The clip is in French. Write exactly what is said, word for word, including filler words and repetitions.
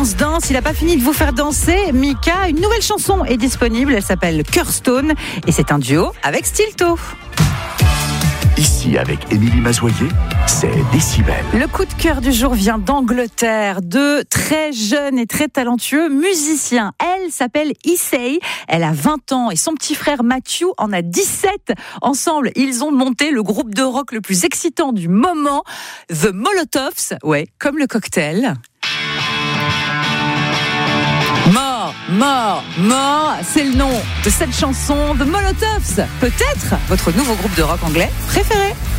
danse, danse. Il n'a pas fini de vous faire danser. Mika, une nouvelle chanson est disponible. Elle s'appelle Curstone et c'est un duo avec Stilto. Ici, avec Émilie Mazoyer, c'est Décibel. Le coup de cœur du jour vient d'Angleterre. Deux très jeunes et très talentueux musiciens. Elle s'appelle Issei. Elle a vingt ans et son petit frère Matthew en a dix-sept. Ensemble, ils ont monté le groupe de rock le plus excitant du moment, The Molotovs. Ouais, comme le cocktail. Mort, mort, mort, c'est le nom de cette chanson, The Molotovs. Peut-être votre nouveau groupe de rock anglais préféré.